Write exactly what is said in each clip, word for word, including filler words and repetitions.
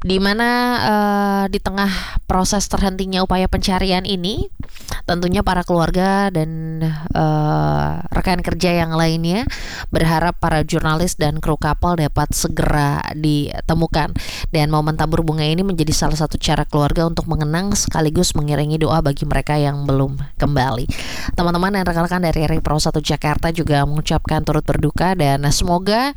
di mana uh, di tengah proses terhentinya upaya pencarian ini, tentunya para keluarga dan uh, rekan kerja yang lainnya berharap para jurnalis dan kru kapal dapat segera ditemukan. Dan momen tabur bunga ini menjadi salah satu cara keluarga untuk mengenang sekaligus mengiringi doa bagi mereka yang belum kembali. Teman-teman dan rekan-rekan dari R I Pro satu Jakarta juga mengucapkan turut berduka, dan semoga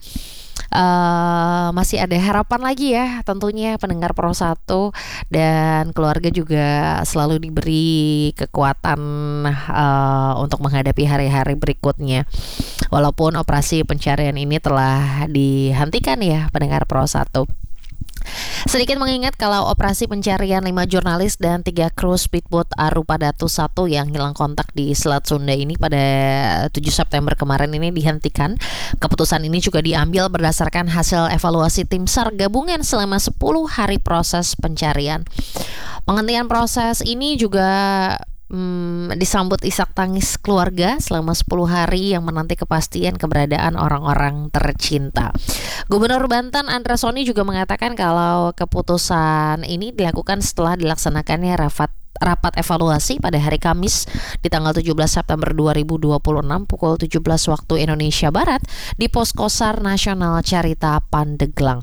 Uh, masih ada harapan lagi ya tentunya pendengar Pro satu, dan keluarga juga selalu diberi kekuatan uh, untuk menghadapi hari-hari berikutnya. Walaupun operasi pencarian ini telah dihentikan ya pendengar Pro satu. Sedikit mengingat kalau operasi pencarian lima jurnalis dan tiga kru speedboat Arupa Datu satu yang hilang kontak di Selat Sunda ini pada tujuh September kemarin ini dihentikan. Keputusan ini juga diambil berdasarkan hasil evaluasi tim SAR gabungan selama sepuluh hari proses pencarian. Penghentian proses ini juga Hmm, disambut isak tangis keluarga selama sepuluh hari yang menanti kepastian keberadaan orang-orang tercinta. Gubernur Banten Andra Soni juga mengatakan kalau keputusan ini dilakukan setelah dilaksanakannya rapat rapat evaluasi pada hari Kamis di tanggal tujuh belas September dua ribu dua puluh enam pukul tujuh belas waktu Indonesia Barat di Posko SAR Nasional Carita Pandeglang.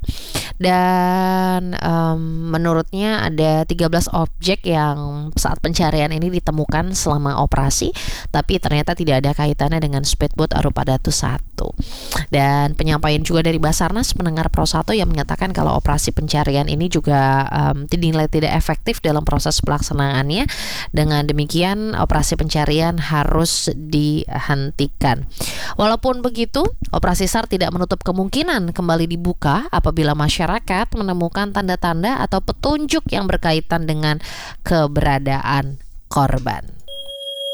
Dan um, menurutnya ada tiga belas objek yang saat pencarian ini ditemukan selama operasi, tapi ternyata tidak ada kaitannya dengan speedboat Arupa Datu satu. Dan penyampaian juga dari Basarnas pendengar Pro satu yang menyatakan kalau operasi pencarian ini juga um, dinilai tidak efektif dalam proses pelaksanaan. Dengan demikian operasi pencarian harus dihentikan. Walaupun begitu, operasi SAR tidak menutup kemungkinan kembali dibuka apabila masyarakat menemukan tanda-tanda atau petunjuk yang berkaitan dengan keberadaan korban.